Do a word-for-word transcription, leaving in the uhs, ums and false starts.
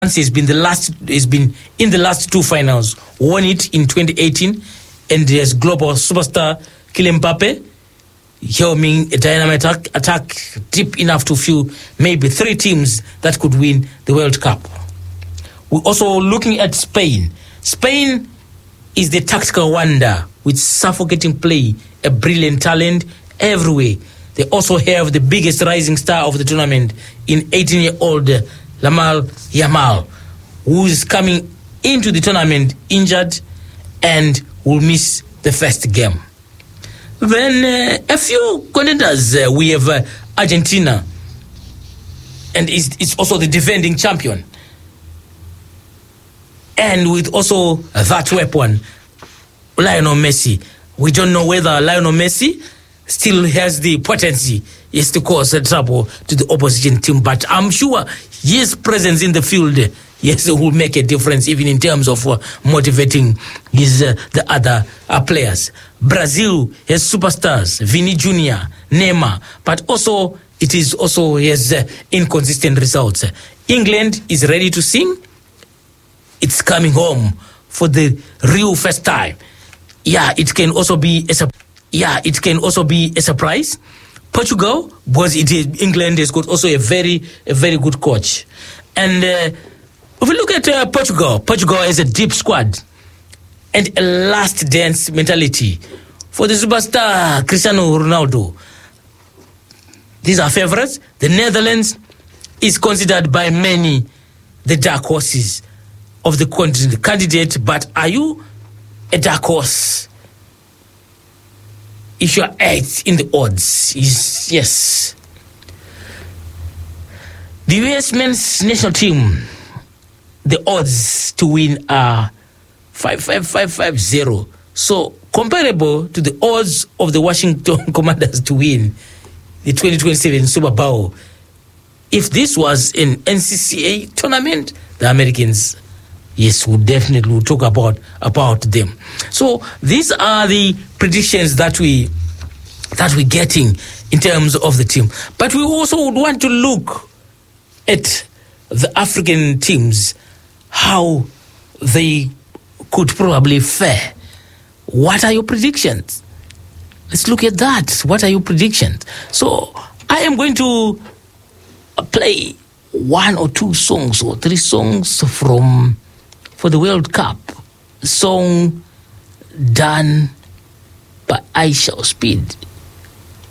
has been the last has been in the last two finals. Won it in twenty eighteen, and there's global superstar Kylian Mbappe helming a dynamic attack, attack deep enough to fuel maybe three teams that could win the World Cup. We're also looking at Spain. Spain is the tactical wonder with suffocating play, a brilliant talent everywhere. They also have the biggest rising star of the tournament in eighteen-year-old Lamine Yamal, who is coming into the tournament injured and will miss the first game. Then uh, a few contenders. Uh, we have uh, Argentina, and it's, it's also the defending champion. And with also that weapon, Lionel Messi. We don't know whether Lionel Messi still has the potency is to cause a trouble to the opposition team, but I'm sure his presence in the field, yes, it will make a difference even in terms of uh, motivating his uh, the other uh, players. Brazil has superstars, Vini Junior, Neymar, but also it is also has uh, inconsistent results. England is ready to sing. It's coming home for the real first time. Yeah, it can also be a yeah, it can also be a surprise. Portugal, because it is, England has got also a very a very good coach. And uh, if we look at uh, Portugal, Portugal has a deep squad and a last dance mentality. For the superstar Cristiano Ronaldo, these are favorites. The Netherlands is considered by many the dark horses of the continent candidate, but are you a dark horse? If you are eighth in the odds, is yes. The U S men's national team, the odds to win are five five five five zero. So comparable to the odds of the Washington Commanders to win the twenty twenty-seven Super Bowl. If this was an N C C A tournament, the Americans, yes, we definitely will talk about about them. So these are the predictions that we that we're getting in terms of the team. But we also would want to look at the African teams, how they could probably fare. What are your predictions? Let's look at that. What are your predictions? So I am going to play one or two songs or three songs from for the World Cup, a song done by I Shall Speed.